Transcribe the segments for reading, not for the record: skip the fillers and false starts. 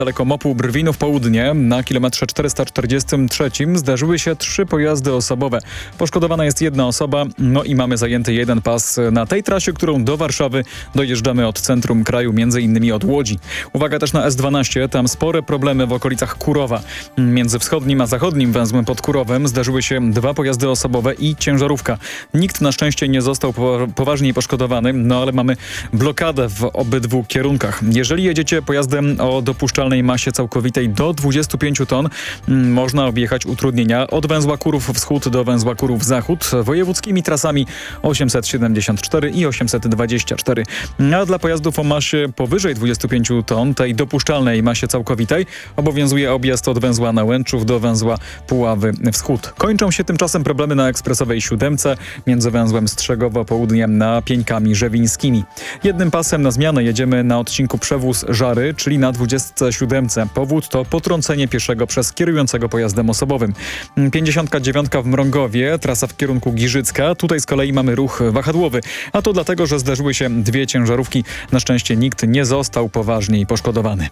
Daleko Mopu Brwinów Południe na kilometrze 443 zdarzyły się 3 pojazdy osobowe. Poszkodowana jest 1 osoba, no i mamy zajęty 1 pas na tej trasie, którą do Warszawy dojeżdżamy od centrum kraju, między innymi od Łodzi. Uwaga też na S12, tam spore problemy w okolicach Kurowa. Między wschodnim a zachodnim węzłem pod Kurowem zdarzyły się 2 pojazdy osobowe i ciężarówka. Nikt na szczęście nie został poważniej poszkodowany, no ale mamy blokadę w obydwu kierunkach. Jeżeli jedziecie pojazdem o dopuszczalnej masie całkowitej do 25 ton, można objechać utrudnienia od węzła Kurów Wschód do węzła Kurów Zachód wojewódzkimi trasami 874 i 824. A dla pojazdów o masie powyżej 25 ton, tej dopuszczalnej masie całkowitej, obowiązuje objazd od węzła Nałęczów do węzła Puławy Wschód. Kończą się tymczasem problemy na ekspresowej 7 między węzłem Strzegowo Południem a Pieńkami Żewińskimi. 1 pasem na zmianę jedziemy na odcinku Przewóz Żary, czyli na 27. Powód to potrącenie pieszego przez kierującego pojazdem osobowym. 59 w Mrągowie, trasa w kierunku Giżycka. Tutaj z kolei mamy ruch wahadłowy, a to dlatego, że zdarzyły się 2 ciężarówki. Na szczęście nikt nie został poważniej poszkodowany.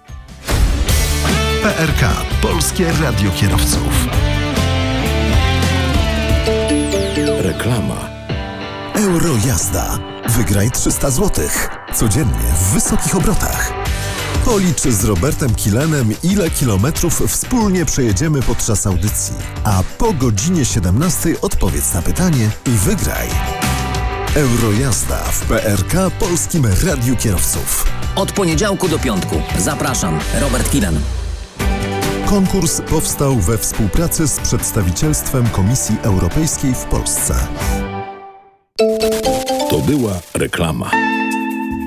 PRK. Polskie Radio Kierowców. Reklama. Eurojazda. Wygraj 300 zł. Codziennie w wysokich obrotach. Policz z Robertem Kilenem, ile kilometrów wspólnie przejedziemy podczas audycji. A po godzinie 17 odpowiedz na pytanie i wygraj. Eurojazda w PRK Polskim Radiu Kierowców. Od poniedziałku do piątku. Zapraszam, Robert Kilen. Konkurs powstał we współpracy z przedstawicielstwem Komisji Europejskiej w Polsce. To była reklama.